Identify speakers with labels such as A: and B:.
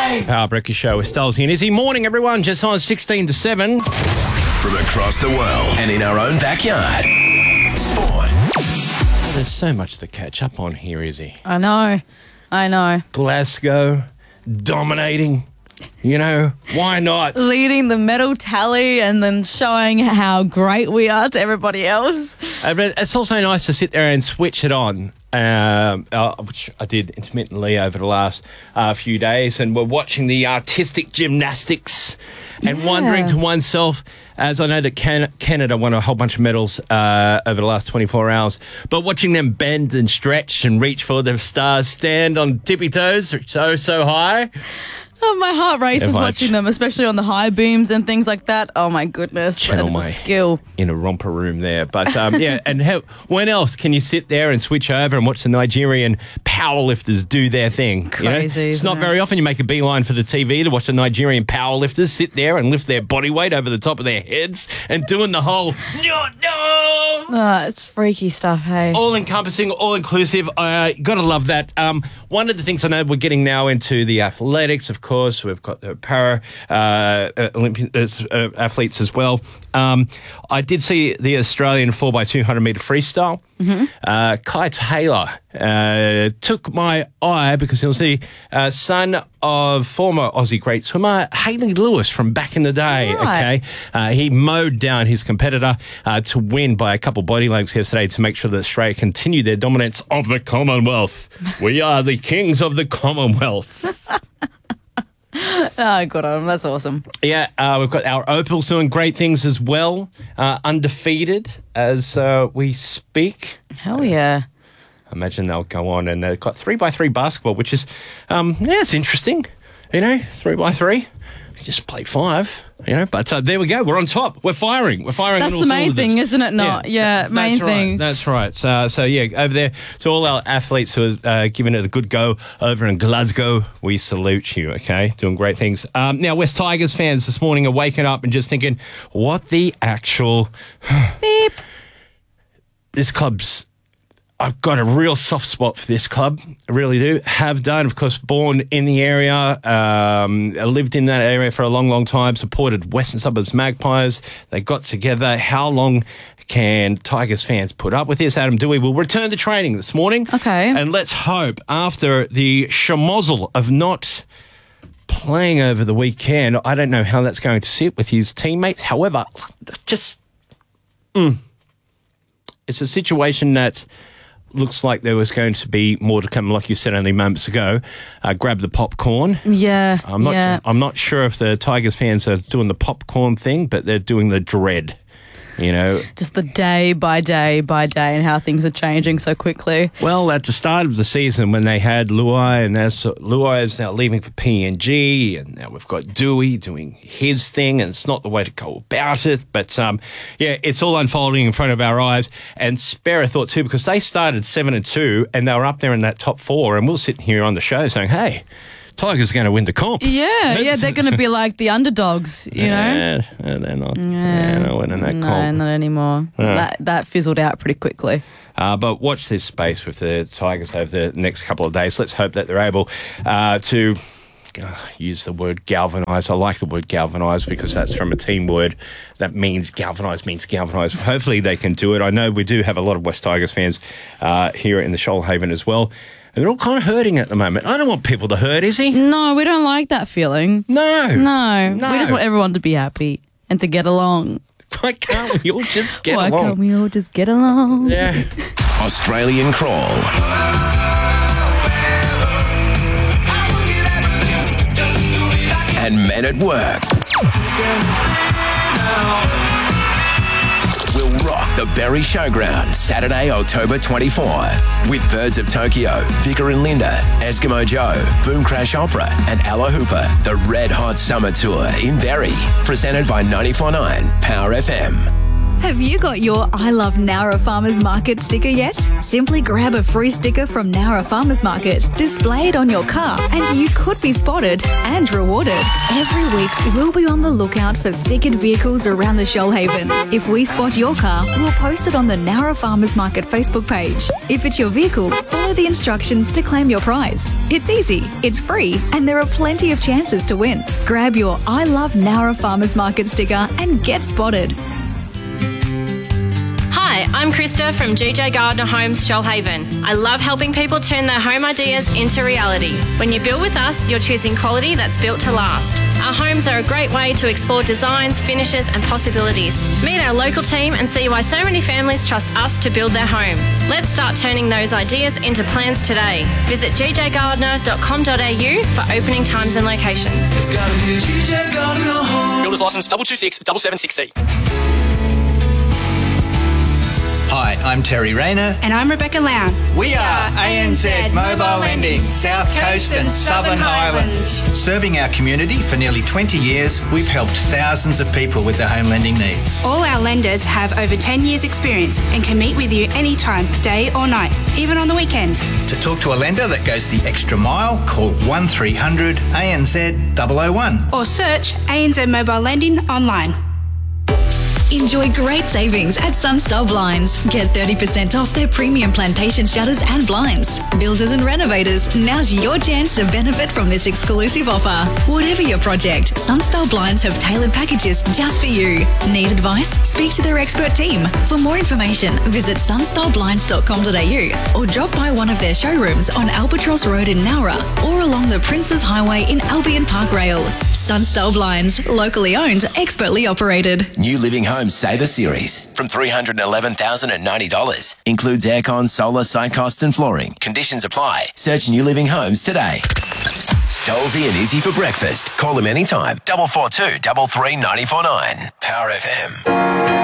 A: Our breakfast show with Stolzy and Izzy. Morning, everyone. Just on 16 to 7.
B: From across the world and in our own backyard. Sport.
A: There's so much to catch up on here, Izzy.
C: I know.
A: Glasgow, dominating. You know, why not?
C: Leading the medal tally and then showing how great we are to everybody else.
A: But it's also nice to sit there and switch it on, which I did intermittently over the last few days. And we're watching the artistic gymnastics and wondering to oneself, as I know that Canada won a whole bunch of medals over the last 24 hours, but watching them bend and stretch and reach for the stars, stand on tippy toes so high.
C: Oh, my heart races watching them, especially on the high beams and things like that. Oh, my goodness.
A: Channel
C: that is
A: my
C: a skill.
A: In a romper room there. But, and when else can you sit there and switch over and watch the Nigerian powerlifters do their thing?
C: Crazy,
A: It's not very often you make a beeline for the TV to watch the Nigerian powerlifters sit there and lift their body weight over the top of their heads and doing the whole
C: it's freaky stuff, hey?
A: all-encompassing, all-inclusive. Got to love that. One of the things I know we're getting now into the athletics, of course. We've got the para Olympian athletes as well. I did see the Australian 4x200 metre freestyle. Kai Taylor took my eye because he was the son of former Aussie great swimmer Hayley Lewis from back in the day.
C: Right.
A: Okay, he mowed down his competitor to win by a couple body lengths yesterday to make sure that Australia continued their dominance of the Commonwealth. We are the kings of the Commonwealth.
C: Oh, good on him. That's awesome.
A: Yeah, we've got our Opals doing great things as well. Undefeated as we speak.
C: Hell yeah.
A: I imagine they'll go on, and they've got 3x3 basketball, which is, it's interesting. 3x3. Just play 5, but there we go. We're on top. We're firing.
C: That's
A: on all
C: the main
A: cylinders.
C: thing, isn't it? Not. Yeah, main thing.
A: That's right. So over there, to all our athletes who are giving it a good go over in Glasgow, we salute you, okay? Doing great things. Now, West Tigers fans this morning are waking up and just thinking, what the actual...
C: Beep.
A: This club's... I've got a real soft spot for this club. I really do. Have done, of course, born in the area, lived in that area for a long, long time, supported Western Suburbs Magpies. They got together. How long can Tigers fans put up with this? Adam Dewey will return to training this morning.
C: Okay.
A: And let's hope after the schmozzle of not playing over the weekend, I don't know how that's going to sit with his teammates. However, it's a situation that... looks like there was going to be more to come, like you said only moments ago. Grab the popcorn.
C: Yeah.
A: I'm not sure if the Tigers fans are doing the popcorn thing, but they're doing the dread.
C: Just the day by day and how things are changing so quickly.
A: Well, at the start of the season when they had Luai, and Luai is now leaving for PNG, and now we've got Dewey doing his thing, and it's not the way to go about it. But, it's all unfolding in front of our eyes. And spare a thought, too, because they started 7-2, and they were up there in that top 4, and we'll sit here on the show saying, hey... Tigers are going to win the comp.
C: Yeah, they're going to be like the underdogs, you know?
A: Yeah, they're not. Yeah, they're not winning that comp.
C: No, not anymore. That fizzled out pretty quickly.
A: But watch this space with the Tigers over the next couple of days. Let's hope that they're able to use the word galvanise. I like the word galvanise because that's from a team word that means galvanise. Hopefully they can do it. I know we do have a lot of West Tigers fans here in the Shoalhaven as well. And they're all kind of hurting at the moment. I don't want people to hurt, is he?
C: No, we don't like that feeling.
A: No.
C: We just want everyone to be happy and to get along.
A: Why can't we all just get along?
C: Why can't we all just get along?
A: Yeah.
B: Australian Crawl. And Men at Work. We'll rock the Berry Showground Saturday, October 24 with Birds of Tokyo, Vicar and Linda, Eskimo Joe, Boom Crash Opera and Ella Hooper. The Red Hot Summer Tour in Berry, presented by 94.9 Power FM.
D: Have you got your I Love Nowra Farmers Market sticker yet? Simply grab a free sticker from Nowra Farmers Market, display it on your car, and you could be spotted and rewarded. Every week, we'll be on the lookout for stickered vehicles around the Shoalhaven. If we spot your car, we'll post it on the Nowra Farmers Market Facebook page. If it's your vehicle, follow the instructions to claim your prize. It's easy, it's free, and there are plenty of chances to win. Grab your I Love Nowra Farmers Market sticker and get spotted.
E: Hi, I'm Krista from GJ Gardner Homes, Shoalhaven. I love helping people turn their home ideas into reality. When you build with us, you're choosing quality that's built to last. Our homes are a great way to explore designs, finishes and possibilities. Meet our local team and see why so many families trust us to build their home. Let's start turning those ideas into plans today. Visit gjgardner.com.au for opening times and locations.
F: It's gotta be GJ Gardner Homes.
G: Builders licence 226-776C.
H: Hi, I'm Terry Rayner.
I: And I'm Rebecca Lown.
H: We are ANZ Mobile Lending, South Coast and Southern Highlands. Serving our community for nearly 20 years, we've helped thousands of people with their home lending needs.
I: All our lenders have over 10 years experience and can meet with you anytime, day or night, even on the weekend.
H: To talk to a lender that goes the extra mile, call 1300 ANZ 001.
I: Or search ANZ Mobile Lending online.
D: Enjoy great savings at Sunstar Blinds. Get 30% off their premium plantation shutters and blinds. Builders and renovators, now's your chance to benefit from this exclusive offer. Whatever your project, Sunstar Blinds have tailored packages just for you. Need advice? Speak to their expert team. For more information, visit sunstarBlinds.com.au or drop by one of their showrooms on Albatross Road in Nowra or along the Princes Highway in Albion Park Rail. Sunstar Blinds, locally owned, expertly operated.
B: New Living Homes Saver Series from $311,090. Includes aircon, solar, site costs and flooring. Conditions apply. Search New Living Homes today. Stolzy and Izzy for breakfast. Call them anytime. 442 33949. Power FM.